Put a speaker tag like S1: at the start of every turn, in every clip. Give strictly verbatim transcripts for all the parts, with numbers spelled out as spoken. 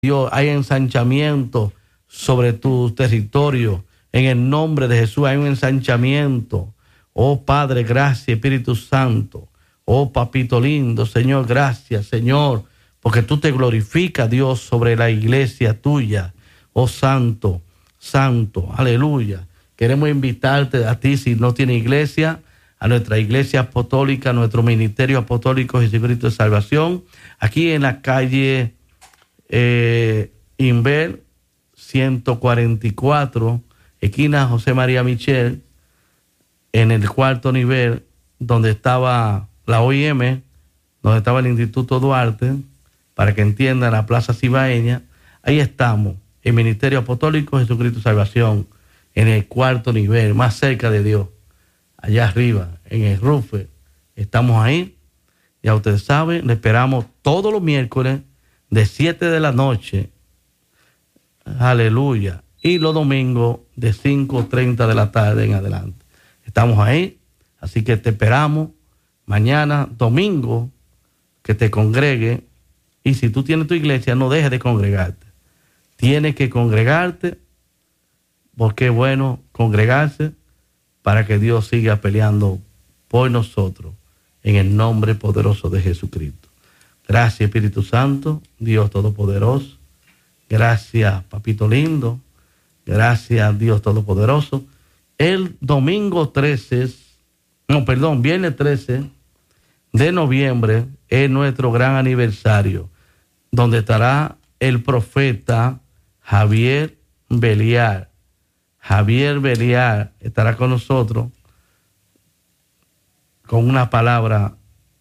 S1: Dios, hay ensanchamiento sobre tu territorio. En el nombre de Jesús hay un ensanchamiento. Oh Padre, gracias, Espíritu Santo. Oh Papito lindo, Señor, gracias, Señor, porque tú te glorificas, Dios, sobre la iglesia tuya. Oh Santo, Santo, aleluya. Queremos invitarte a ti, si no tienes iglesia, a nuestra iglesia apostólica, nuestro ministerio apostólico Jesucristo de Salvación, aquí en la calle eh, Inver ciento cuarenta y cuatro, esquina José María Michel, en el cuarto nivel, donde estaba la O I M, donde estaba el Instituto Duarte, para que entiendan, la Plaza Cibaeña. Ahí estamos, el Ministerio Apostólico Jesucristo de Salvación, en el cuarto nivel, más cerca de Dios, allá arriba, en el Rufe. Estamos ahí, ya ustedes saben, le esperamos todos los miércoles de siete de la noche, aleluya, y los domingos de cinco treinta de la tarde en adelante. Estamos ahí, así que te esperamos mañana, domingo, que te congregue. Y si tú tienes tu iglesia, no dejes de congregarte. Tienes que congregarte, porque es bueno congregarse para que Dios siga peleando por nosotros en el nombre poderoso de Jesucristo. Gracias, Espíritu Santo, Dios Todopoderoso. Gracias, Papito lindo. Gracias, Dios Todopoderoso. El domingo trece, no, perdón, viernes trece de noviembre es nuestro gran aniversario, donde estará el profeta Javier Beliar. Javier Beliar estará con nosotros con una palabra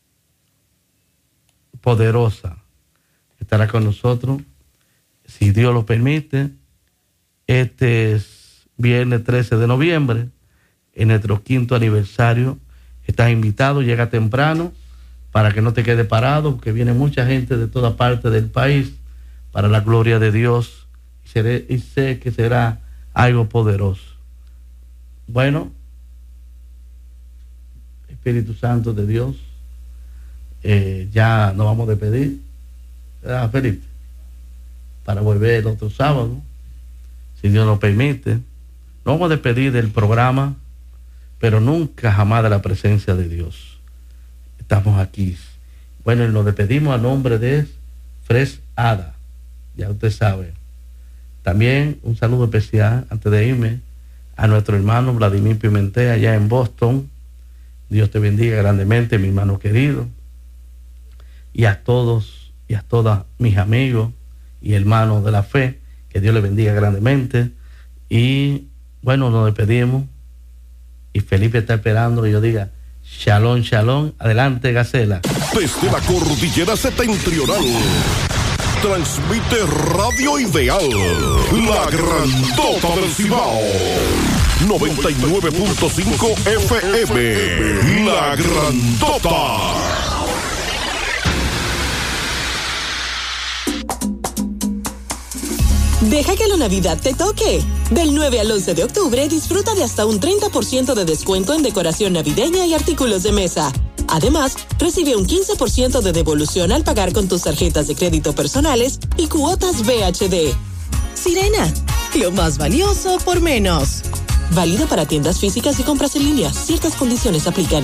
S1: poderosa. Estará con nosotros, si Dios lo permite, este es viernes trece de noviembre, en nuestro quinto aniversario. Estás invitado, llega temprano para que no te quede parado, porque viene mucha gente de toda parte del país para la gloria de Dios, y, seré, y sé que será algo poderoso. Bueno, Espíritu Santo de Dios, eh, ya nos vamos a despedir, ¿verdad, Felipe? Para volver el otro sábado, si Dios nos permite. Nos vamos a despedir del programa, pero nunca jamás de la presencia de Dios. Estamos aquí. Bueno, y nos despedimos a nombre de Fresh Ada, ya usted sabe. También un saludo especial, antes de irme, a nuestro hermano Vladimir Pimentel, allá en Boston. Dios te bendiga grandemente, mi hermano querido. Y a todos y a todas mis amigos y hermanos de la fe, que Dios les bendiga grandemente. Y bueno, nos despedimos. Y Felipe está esperando que yo diga shalom, shalom. Adelante, Gacela.
S2: Desde la cordillera septentrional transmite Radio Ideal, la grandota del Cibao, noventa y nueve punto cinco F M, la grandota.
S3: Deja que la Navidad te toque. Del nueve al once de octubre disfruta de hasta un treinta por ciento de descuento en decoración navideña y artículos de mesa. Además, recibe un quince por ciento de devolución al pagar con tus tarjetas de crédito personales y cuotas V H D. Sirena, lo más valioso por menos. Válido para tiendas físicas y compras en línea. Ciertas condiciones aplican.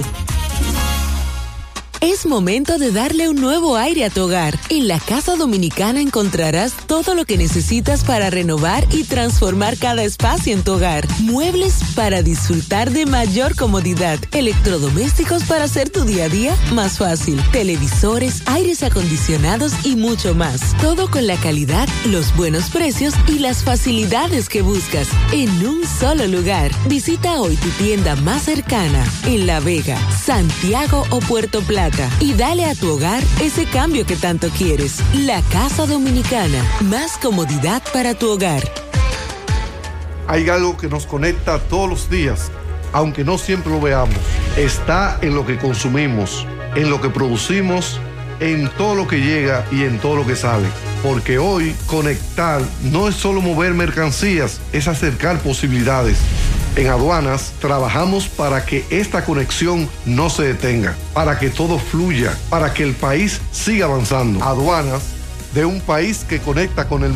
S4: Es momento de darle un nuevo aire a tu hogar. En la Casa Dominicana encontrarás todo lo que necesitas para renovar y transformar cada espacio en tu hogar. Muebles para disfrutar de mayor comodidad. Electrodomésticos para hacer tu día a día más fácil. Televisores, aires acondicionados y mucho más. Todo con la calidad, los buenos precios y las facilidades que buscas en un solo lugar. Visita hoy tu tienda más cercana en La Vega, Santiago o Puerto Plata. Y dale a tu hogar ese cambio que tanto quieres. La Casa Dominicana. Más comodidad para tu hogar.
S5: Hay algo que nos conecta todos los días, aunque no siempre lo veamos. Está en lo que consumimos, en lo que producimos, en todo lo que llega y en todo lo que sale. Porque hoy conectar no es solo mover mercancías, es acercar posibilidades. En Aduanas trabajamos para que esta conexión no se detenga, para que todo fluya, para que el país siga avanzando. Aduanas, de un país que conecta con el